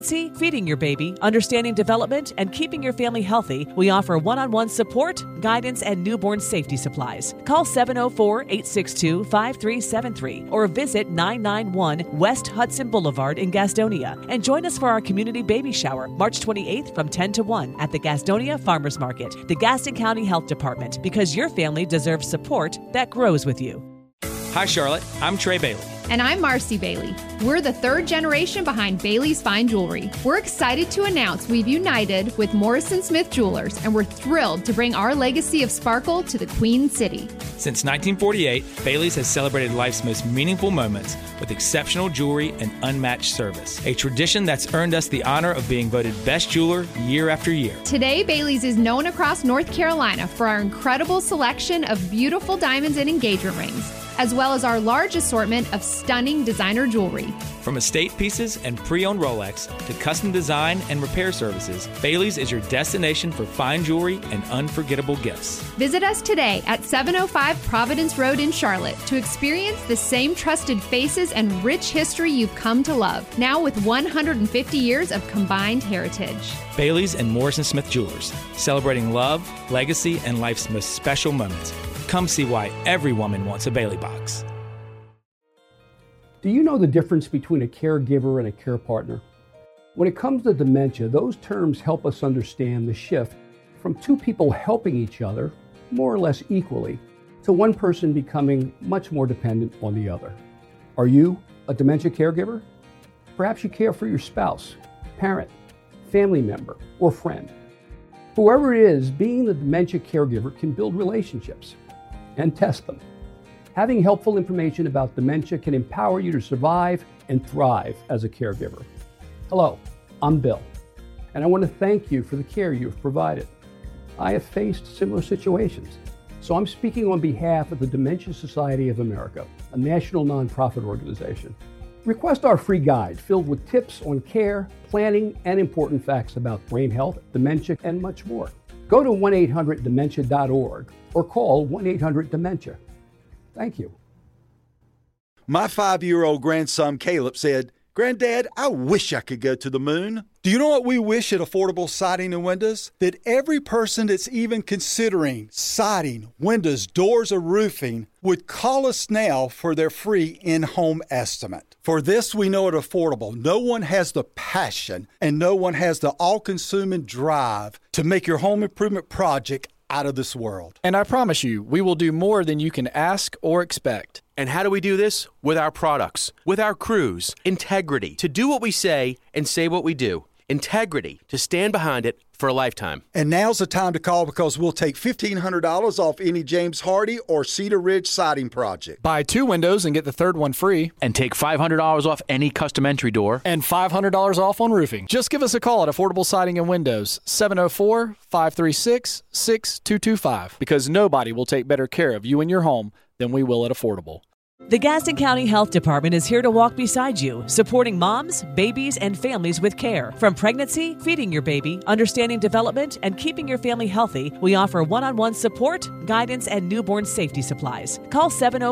See, feeding your baby, understanding development, and keeping your family healthy, we offer one-on-one support, guidance, and newborn safety supplies. Call 704-862-5373 or visit 991 West Hudson Boulevard in Gastonia and join us for our community baby shower March 28th from 10 to 1 at the Gastonia Farmers Market, the Gaston County Health Department, because your family deserves support that grows with you. Hi, Charlotte. I'm Trey Bailey. And I'm Marcy Bailey. We're the third generation behind Bailey's Fine Jewelry. We're excited to announce we've united with Morrison Smith Jewelers, and we're thrilled to bring our legacy of sparkle to the Queen City. Since 1948, Bailey's has celebrated life's most meaningful moments with exceptional jewelry and unmatched service, a tradition that's earned us the honor of being voted best jeweler year after year. Today, Bailey's is known across North Carolina for our incredible selection of beautiful diamonds and engagement rings, as well as our large assortment of stunning designer jewelry. From estate pieces and pre-owned Rolex to custom design and repair services, Bailey's is your destination for fine jewelry and unforgettable gifts. Visit us today at 705 Providence Road in Charlotte to experience the same trusted faces and rich history you've come to love, now with 150 years of combined heritage. Bailey's and Morrison Smith Jewelers, celebrating love, legacy, and life's most special moments. Come see why every woman wants a Bailey box. Do you know the difference between a caregiver and a care partner? When it comes to dementia, those terms help us understand the shift from two people helping each other, more or less equally, to one person becoming much more dependent on the other. Are you a dementia caregiver? Perhaps you care for your spouse, parent, family member, or friend. Whoever it is, being the dementia caregiver can build relationships and test them. Having helpful information about dementia can empower you to survive and thrive as a caregiver. Hello, I'm Bill, and I want to thank you for the care you've provided. I have faced similar situations, so I'm speaking on behalf of the Dementia Society of America, a national nonprofit organization. Request our free guide filled with tips on care, planning, and important facts about brain health, dementia, and much more. Go to 1-800-DEMENTIA.org or call 1-800-DEMENTIA. Thank you. My 5-year-old grandson Caleb said, "Granddad, I wish I could go to the moon." Do you know what we wish at Affordable Siding and Windows? That every person that's even considering siding, windows, doors, or roofing would call us now for their free in-home estimate. For this, we know at Affordable, no one has the passion and no one has the all-consuming drive to make your home improvement project out of this world. And I promise you, we will do more than you can ask or expect. And how do we do this? With our products, with our crews, integrity, to do what we say and say what we do. Integrity, to stand behind it for a lifetime. And now's the time to call because we'll take $1,500 off any James Hardy or Cedar Ridge siding project. Buy 2 windows and get the third one free. And take $500 off any custom entry door. And $500 off on roofing. Just give us a call at Affordable Siding and Windows, 704-536-6225. Because nobody will take better care of you and your home than we will at Affordable. The Gaston County Health Department is here to walk beside you, supporting moms, babies, and families with care. From pregnancy, feeding your baby, understanding development, and keeping your family healthy, we offer one-on-one support, guidance, and newborn safety supplies. Call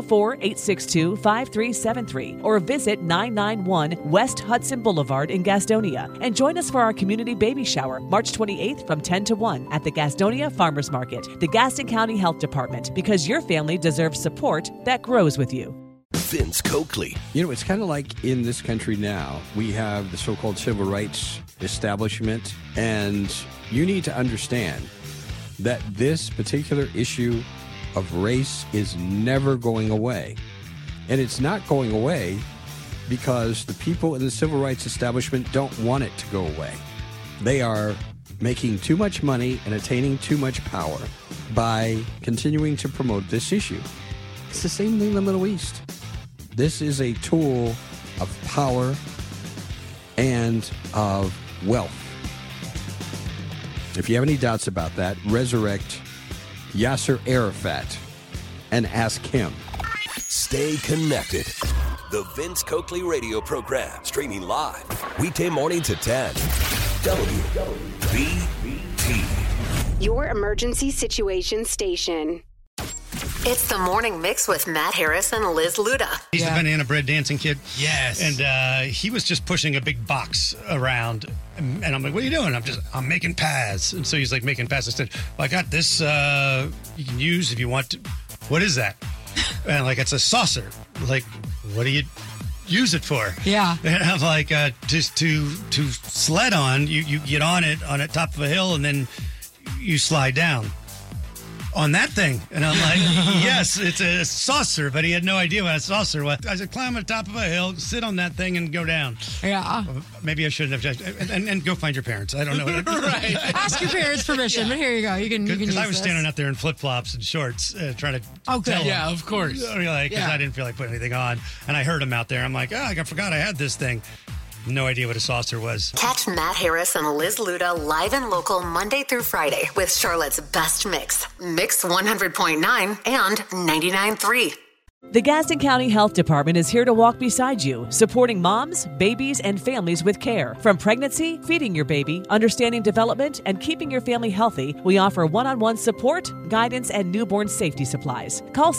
704-862-5373 or visit 991 West Hudson Boulevard in Gastonia and join us for our community baby shower March 28th from 10 to 1 at the Gastonia Farmers Market, the Gaston County Health Department, because your family deserves support that grows with you. Vince Coakley. You know, it's kind of like in this country now, we have the so-called civil rights establishment, and you need to understand that this particular issue of race is never going away. And it's not going away because the people in the civil rights establishment don't want it to go away. They are making too much money and attaining too much power by continuing to promote this issue. It's the same thing in the Middle East. This is a tool of power and of wealth. If you have any doubts about that, resurrect Yasser Arafat and ask him. Stay connected. The Vince Coakley radio program, streaming live, weekday mornings at 10. WBT. Your emergency situation station. It's the Morning Mix with Matt Harris and Liz Luda. He's the banana bread dancing kid. Yes. And he was just pushing a big box around. And I'm like, what are you doing? I'm making pies. And so he's like making pies. I said, well, I got this you can use if you want to. What is that? And like, it's a saucer. Like, what do you use it for? Yeah. And I'm like, just to sled on. You get on it on the top of a hill and then you slide down on that thing. And I'm like, yes, it's a saucer, but he had no idea what a saucer was. I said, climb on the top of a hill, sit on that thing and go down. Yeah. Maybe I shouldn't have. And go find your parents. I don't know. Right. Ask your parents permission, but here you go. You can use Because I was this. standing out there in flip-flops and shorts trying to tell them. Yeah, of course. Because I didn't feel like putting anything on. And I heard him out there. I'm like, I forgot I had this thing. No idea what a saucer was. Catch Matt Harris and Liz Luda live and local Monday through Friday with Charlotte's Best Mix. Mix 100.9 and 99.3. The Gaston County Health Department is here to walk beside you, supporting moms, babies, and families with care. From pregnancy, feeding your baby, understanding development, and keeping your family healthy, we offer one-on-one support, guidance, and newborn safety supplies. Call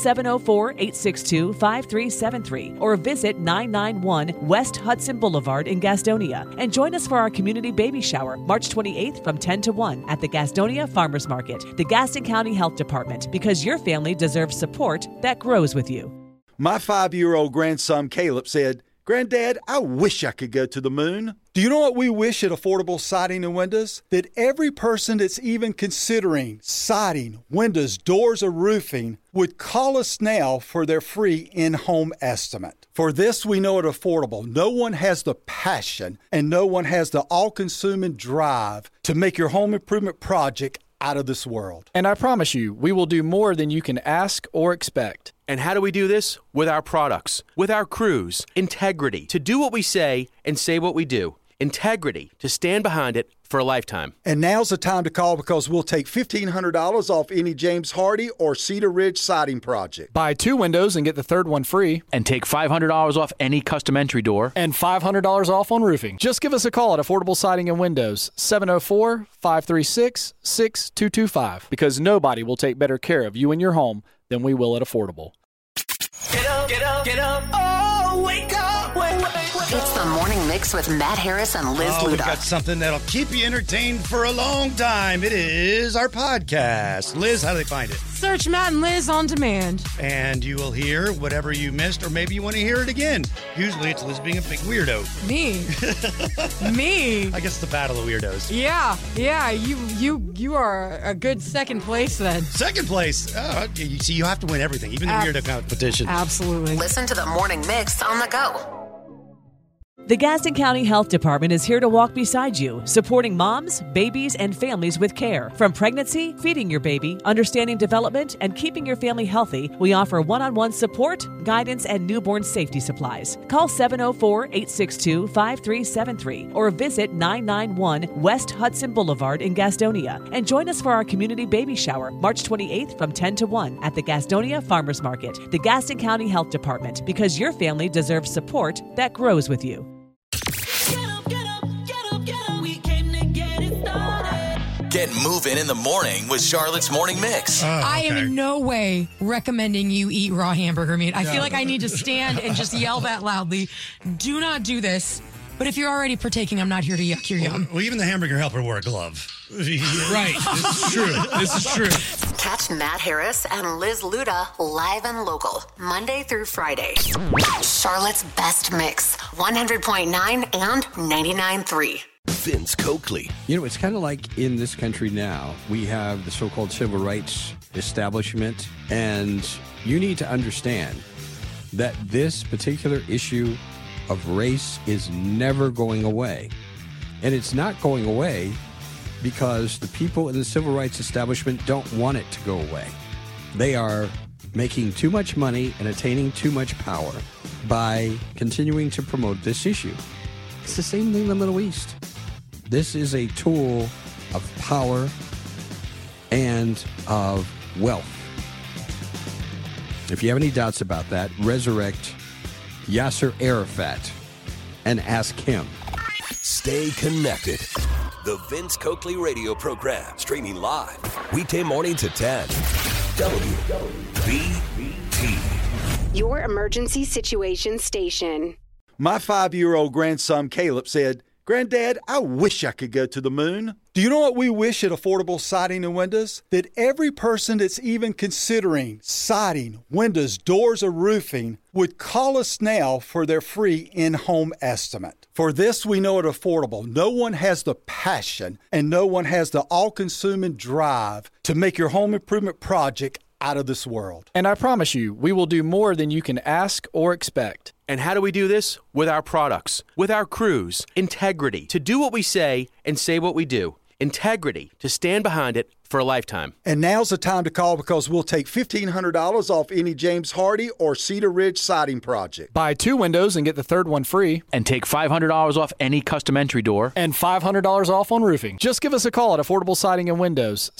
704-862-5373 or visit 991 West Hudson Boulevard in Gastonia. And join us for our community baby shower, March 28th from 10 to 1 at the Gastonia Farmers Market. The Gaston County Health Department, because your family deserves support that grows with you. My 5-year-old grandson Caleb said, Granddad, I wish I could go to the moon. Do you know what we wish at Affordable Siding and Windows? That every person that's even considering siding, windows, doors, or roofing would call us now for their free in-home estimate. For this, we know at Affordable, no one has the passion and no one has the all-consuming drive to make your home improvement project out of this world. And I promise you, we will do more than you can ask or expect. And how do we do this? With our products, with our crews, integrity, to do what we say and say what we do. Integrity, to stand behind it for a lifetime. And now's the time to call because we'll take $1,500 off any James Hardy or Cedar Ridge siding project. Buy 2 windows and get the third one free. And take $500 off any custom entry door. And $500 off on roofing. Just give us a call at Affordable Siding and Windows, 704-536-6225. Because nobody will take better care of you and your home than we will at Affordable. Get up, get up, get up. Oh, wake up, wake up. It's the Morning Mix with Matt Harris and Liz Luda. We've got something that'll keep you entertained for a long time. It is our podcast. Liz, how do they find it? Search Matt and Liz on demand. And you will hear whatever you missed, or maybe you want to hear it again. Usually it's Liz being a big weirdo. Me. Me. I guess it's the battle of weirdos. Yeah. You are a good second place then. Second place? Oh, you see, you have to win everything, even the weirdo competition. Absolutely. Listen to the Morning Mix on the go. The Gaston County Health Department is here to walk beside you, supporting moms, babies, and families with care. From pregnancy, feeding your baby, understanding development, and keeping your family healthy, we offer one-on-one support, guidance, and newborn safety supplies. Call 704-862-5373 or visit 991 West Hudson Boulevard in Gastonia. And join us for our community baby shower, March 28th from 10 to 1 at the Gastonia Farmers Market. The Gaston County Health Department, because your family deserves support that grows with you. Get moving in the morning with Charlotte's Morning Mix. I am in no way recommending you eat raw hamburger meat. I feel like I need to stand and just yell that loudly. Do not do this. But if you're already partaking, I'm not here to yuck your yum. Well, even the hamburger helper wore a glove. Right. This is true. This is true. Catch Matt Harris and Liz Luda live and local Monday through Friday. Charlotte's Best Mix, 100.9 and 99.3. Vince Coakley. You know, it's kind of like in this country now, we have the so-called civil rights establishment, and you need to understand that this particular issue of race is never going away. And it's not going away because the people in the civil rights establishment don't want it to go away. They are making too much money and attaining too much power by continuing to promote this issue. It's the same thing in the Middle East. This is a tool of power and of wealth. If you have any doubts about that, resurrect Yasser Arafat and ask him. Stay connected. The Vince Coakley radio program, streaming live weekday morning to 10. WBT. your emergency situation station. My 5-year-old grandson Caleb said, "Granddad, I wish I could go to the moon." Do you know what we wish at Affordable Siding and Windows? That every person that's even considering siding, windows, doors, or roofing would call us now for their free in-home estimate. For this, we know at Affordable, no one has the passion and no one has the all-consuming drive to make your home improvement project out of this world. And I promise you, we will do more than you can ask or expect. And how do we do this? With our products, with our crews, integrity to do what we say and say what we do. Integrity to stand behind it for a lifetime. And now's the time to call because we'll take $1,500 off any James Hardy or Cedar Ridge siding project. Buy 2 windows and get the third one free. And take $500 off any custom entry door. And $500 off on roofing. Just give us a call at Affordable Siding and Windows,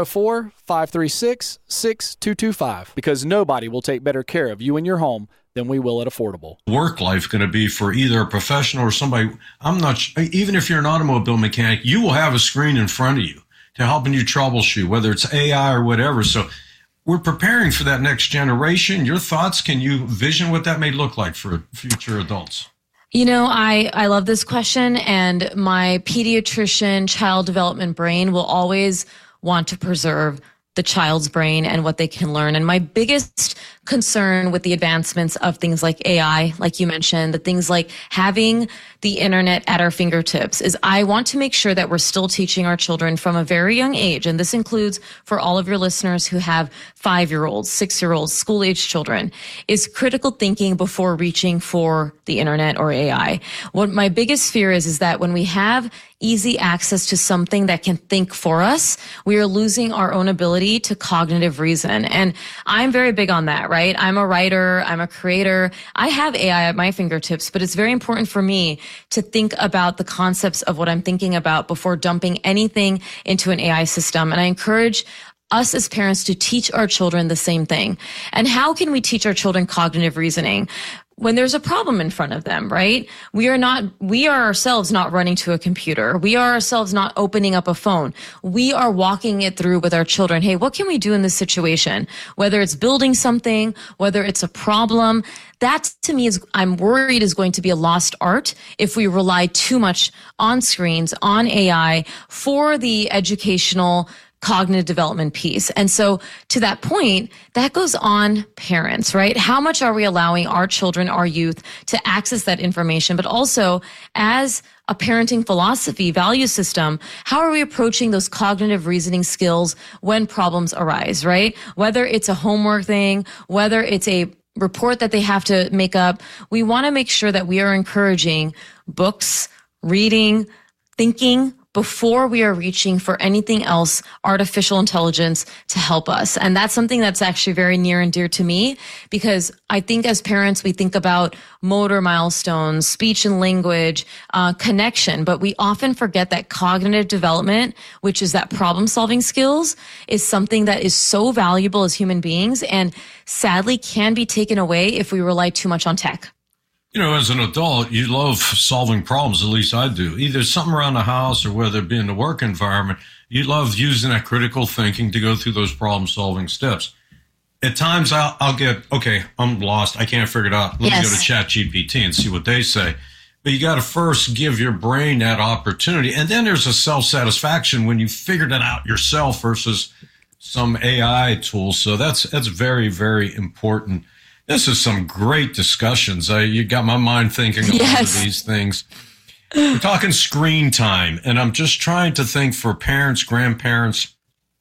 704-536-6225. Because nobody will take better care of you and your home than we will at Affordable. Work life going to be for either a professional or somebody. I'm not, even if you're an automobile mechanic, you will have a screen in front of you to helping you troubleshoot, whether it's AI or whatever. So we're preparing for that next generation. Your thoughts, can you vision what that may look like for future adults? You know, I love this question, and my pediatrician child development brain will always want to preserve the child's brain and what they can learn. And my biggest concern with the advancements of things like AI, like you mentioned, the things like having the internet at our fingertips, is I want to make sure that we're still teaching our children from a very young age. And this includes for all of your listeners who have 5-year-olds, 6-year-olds, school-age children, is critical thinking before reaching for the internet or AI. What my biggest fear is that when we have easy access to something that can think for us, we are losing our own ability to cognitive reason. And I'm very big on that, right? I'm a writer, I'm a creator. I have AI at my fingertips, but it's very important for me to think about the concepts of what I'm thinking about before dumping anything into an AI system. And I encourage us as parents to teach our children the same thing. And how can we teach our children cognitive reasoning? When there's a problem in front of them, right? We are ourselves not running to a computer. We are ourselves not opening up a phone. We are walking it through with our children. Hey, what can we do in this situation? Whether it's building something, whether it's a problem, that to me I'm worried is going to be a lost art if we rely too much on screens, on AI for the educational cognitive development piece. And so to that point, that goes on parents, right? How much are we allowing our children, our youth to access that information? But also as a parenting philosophy, value system, how are we approaching those cognitive reasoning skills when problems arise, right? Whether it's a homework thing, whether it's a report that they have to make up, we want to make sure that we are encouraging books, reading, thinking, before we are reaching for anything else, artificial intelligence to help us. And that's something that's actually very near and dear to me, because I think as parents, we think about motor milestones, speech and language, connection, but we often forget that cognitive development, which is that problem solving skills, is something that is so valuable as human beings and sadly can be taken away if we rely too much on tech. You know, as an adult, you love solving problems, at least I do. Either something around the house or whether it be in the work environment, you love using that critical thinking to go through those problem-solving steps. At times, I'll get, okay, I'm lost. I can't figure it out. Let me go to ChatGPT and see what they say. But you got to first give your brain that opportunity. And then there's a self-satisfaction when you figured it out yourself versus some AI tool. So that's very, very important. This is some great discussions. You got my mind thinking about these things. We're talking screen time, and I'm just trying to think for parents, grandparents,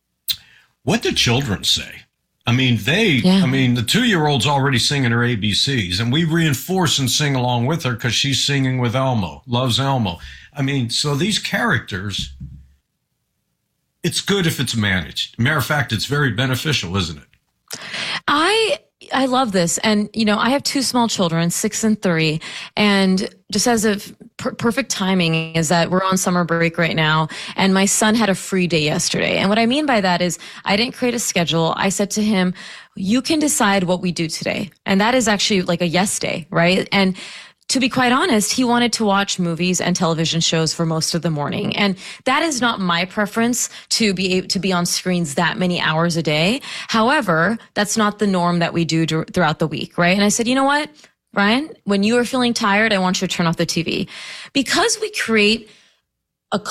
what do children say? I mean, the 2-year-old's already singing her ABCs, and we reinforce and sing along with her because she's singing with Elmo, loves Elmo. I mean, so these characters, it's good if it's managed. Matter of fact, it's very beneficial, isn't it? I love this. And, you know, I have 2 small children, 6 and 3. And just as a perfect timing is that we're on summer break right now. And my son had a free day yesterday. And what I mean by that is I didn't create a schedule. I said to him, you can decide what we do today. And that is actually like a yes day, right? And to be quite honest, he wanted to watch movies and television shows for most of the morning. And that is not my preference to be on screens that many hours a day. However, that's not the norm that we do throughout the week, right? And I said, you know what, Ryan, when you are feeling tired, I want you to turn off the TV. Because we create